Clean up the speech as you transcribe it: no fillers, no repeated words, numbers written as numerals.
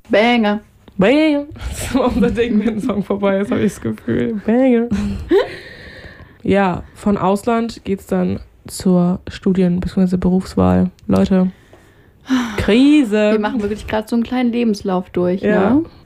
Banger. Banger. Das ist unser Ding, wenn ein Song vorbei ist, habe ich das Gefühl. Banger. Ja, von Ausland geht's dann zur Studien- bzw. Berufswahl. Leute, Krise. Wir machen wirklich gerade so einen kleinen Lebenslauf durch. Ja. Ne?